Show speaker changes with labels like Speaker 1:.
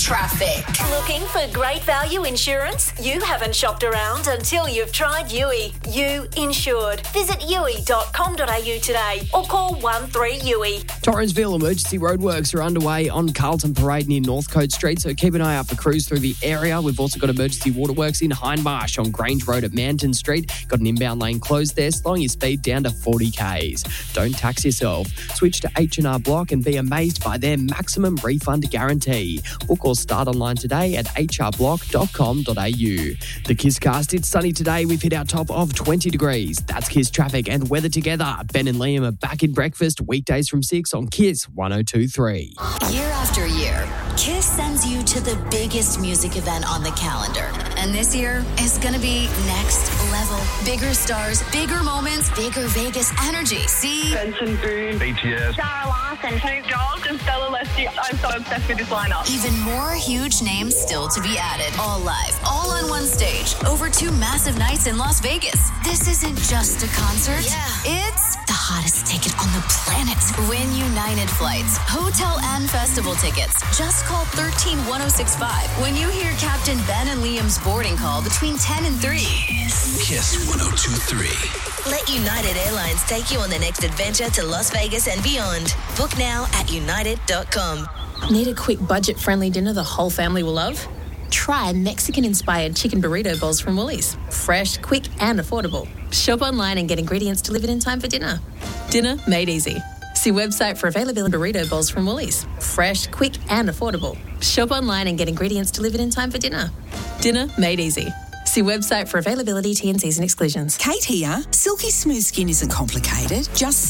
Speaker 1: Traffic.
Speaker 2: Looking for great value insurance? You haven't shopped around until you've tried Yui. You insured. Visit yui.com.au today or call 13-YUI.
Speaker 3: Torrensville emergency roadworks are underway on Carlton Parade near Northcote Street, so keep an eye out for crews through the area. We've also got emergency waterworks in Hindmarsh on Grange Road at Manton Street. Got an inbound lane closed there, slowing your speed down to 40 k's. Don't tax yourself. Switch to H&R Block and be amazed by their maximum refund guarantee. Book or start online today at hrblock.com.au. The KISScast, it's sunny today. We've hit our top of 20 degrees. That's KISS traffic and weather together. Ben and Liam are back in breakfast weekdays from 6 on KISS 102.3.
Speaker 1: Year after year, KISS sends you to the biggest music event on the calendar. And this year is going to be next level. Bigger stars, bigger moments, bigger Vegas energy. See?
Speaker 4: Benson Boone,
Speaker 5: BTS,
Speaker 4: Sarah Larson, Snoop Dogg, and Stella Leslie. I'm so obsessed with this lineup.
Speaker 1: Even more huge names still to be added. All live, all on one stage, over 2 massive nights in Las Vegas. This isn't just a concert. Yeah. It's the hottest ticket on the planet. Win United flights, hotel and festival tickets. Just call 13-1065 when you hear Captain Ben and Liam's boarding call between 10 and 3.
Speaker 6: KISS 102.3.
Speaker 7: Let United Airlines take you on the next adventure to Las Vegas and beyond. Book now at united.com.
Speaker 8: Need a quick budget-friendly dinner the whole family will love? Try Mexican-inspired chicken burrito bowls from Woolies. Fresh, quick and affordable. Shop online and get ingredients delivered in time for dinner. Dinner made easy. See website for available burrito bowls from Woolies. Fresh, quick and affordable. Shop online and get ingredients delivered in time for dinner. Dinner made easy. See website for availability, T&Cs and exclusions.
Speaker 9: Kate here. Silky smooth skin isn't complicated. Just